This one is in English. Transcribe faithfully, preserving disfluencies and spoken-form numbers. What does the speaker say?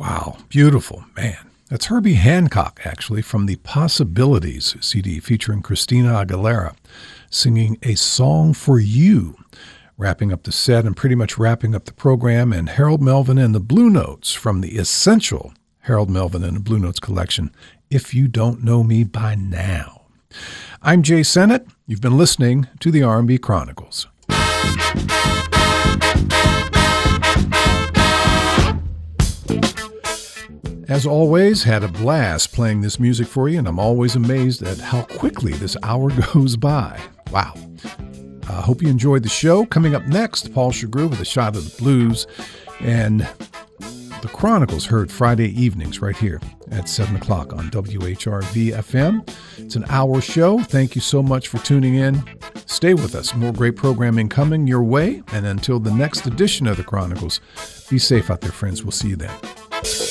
Wow, beautiful, man. That's Herbie Hancock, actually, from the Possibilities C D featuring Christina Aguilera singing A Song for You, wrapping up the set and pretty much wrapping up the program, and Harold Melvin and the Blue Notes from the essential Harold Melvin and the Blue Notes collection, If You Don't Know Me By Now. I'm Jay Sennett. You've been listening to the R and B Chronicles. As always, had a blast playing this music for you, and I'm always amazed at how quickly this hour goes by. Wow. I uh, hope you enjoyed the show. Coming up next, Paul Chagru with a shot of the blues, and the Chronicles heard Friday evenings right here at seven o'clock on W H R V F M. It's an hour show. Thank you so much for tuning in. Stay with us. More great programming coming your way. And until the next edition of the Chronicles, be safe out there, friends. We'll see you then.